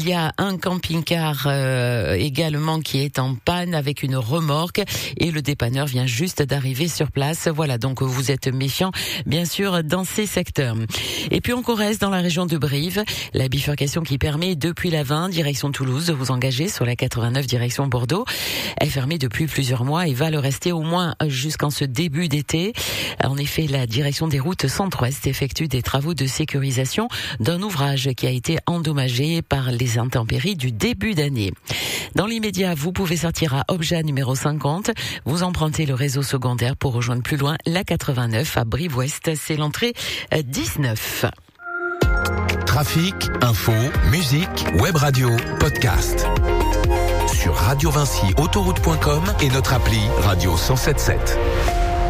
il y a un camping-car également qui est en panne avec une remorque et le dépanneur vient juste d'arriver sur place. Voilà, donc vous êtes méfiants, bien sûr, dans ces secteurs. Et puis on reste dans la région de Brive, la bifurcation qui permet depuis la 20 direction Toulouse de vous engager sur la 89 direction Bordeaux. Elle est fermée depuis plusieurs mois et va le rester au moins jusqu'en ce début d'été. En effet, la direction des routes centre-ouest effectue des travaux de sécurisation d'un ouvrage qui a été endommagé par les intempéries du début d'année. Dans l'immédiat, vous pouvez sortir à Obja numéro 50. Vous empruntez le réseau secondaire pour rejoindre plus loin la 89 à Brive-Ouest. C'est l'entrée 19. Trafic, info, musique, web radio, podcast. Sur Radio Vinci, autoroute.com et notre appli Radio 107.7.